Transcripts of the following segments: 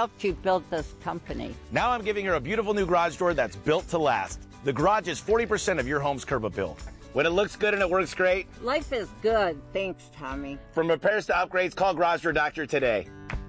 helped you build this company. Now I'm giving her a beautiful new garage door that's built to last. The garage is 40% of your home's curb appeal. When it looks good and it works great. Life is good. Thanks, Tommy. From repairs to upgrades, call Garage Door Doctor today.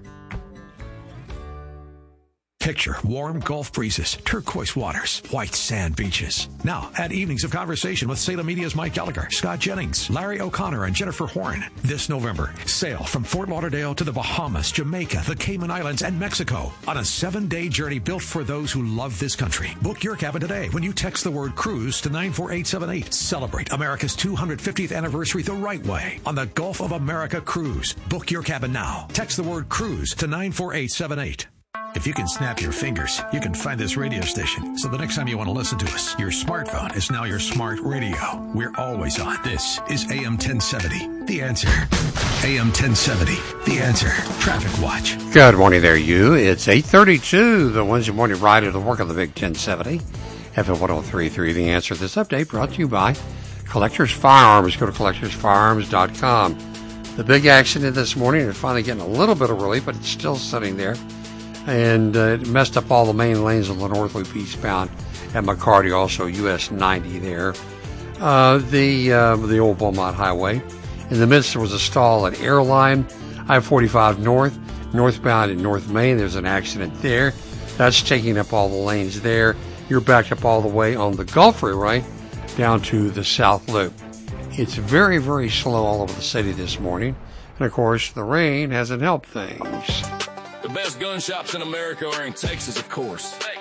Picture warm Gulf breezes, turquoise waters, white sand beaches. Now, add evenings of conversation with Salem Media's Mike Gallagher, Scott Jennings, Larry O'Connor, and Jennifer Horn. This November, sail from Fort Lauderdale to the Bahamas, Jamaica, the Cayman Islands, and Mexico on a 7-day journey built for those who love this country. Book your cabin today when you text the word cruise to 94878. Celebrate America's 250th anniversary the right way on the Gulf of America Cruise. Book your cabin now. Text the word cruise to 94878. If you can snap your fingers, you can find this radio station. So the next time you want to listen to us, your smartphone is now your smart radio. We're always on. This is AM 1070, The Answer. AM 1070, The Answer. Traffic Watch. Good morning there, you. It's 8:32, the Wednesday morning ride of the work of the Big 1070. FM 103.3, The Answer. This update brought to you by Collectors Firearms. Go to collectorsfirearms.com. The big accident this morning is finally getting a little bit of relief, but it's still sitting there. And it messed up all the main lanes on the north loop eastbound at McCarty, also US 90 there. The old Beaumont Highway. In the midst, there was a stall at Airline, I-45 north, northbound in North Main. There's an accident there. That's taking up all the lanes there. You're backed up all the way on the Gulf Freeway down to the South Loop. It's very, very slow all over the city this morning. And, of course, the rain hasn't helped things. The best gun shops in America are in Texas, of course.